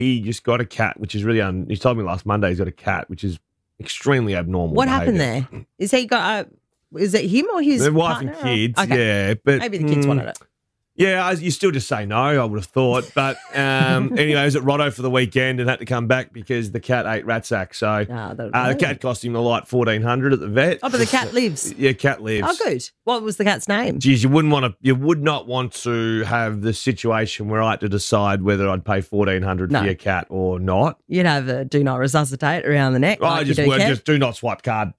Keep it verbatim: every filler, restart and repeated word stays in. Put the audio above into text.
he just got a cat, which is really un. He told me last Monday he's got a cat, which is extremely abnormal. What behaviour. happened there? Is he got? Uh, is it him or his Their wife partner? and kids? Okay. Yeah, but Maybe the kids mm, wanted it. Yeah, I, you still just say no, I would have thought. But um, anyway, I was at Rotto for the weekend and had to come back because the cat ate ratsack. So Ah, that'll uh, the do. cat cost him a light fourteen hundred at the vet. Oh, but the cat lives. Yeah, cat lives. Oh, good. What was the cat's name? Geez, you wouldn't want to. You would not want to have the situation where I had to decide whether I'd pay fourteen hundred No. for your cat or not. You'd have a do not resuscitate around the neck. I like you just do would Kev. just do not swipe card.